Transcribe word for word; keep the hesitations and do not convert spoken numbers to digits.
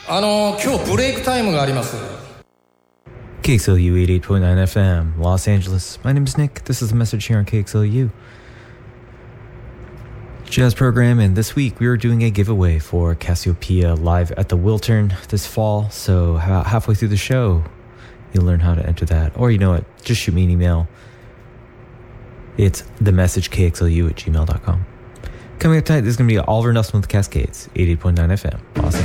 あの今日ブレイクタイムがあります。 K X L U eighty-eight point nine F M, Los Angeles. My name is Nick. This is the message here on K X L U Jazz program, and this week we are doing a giveaway for Cassiopeia live at the Wiltern this fall. So about halfway through the show, you'll learn how to enter that. Or you know what, just shoot me an email. It's themessagekxlu at gmail dot com. Coming up tonight, this is going to be Oliver Nelson with the Cascades, eighty-eight point nine F M, Los Angeles.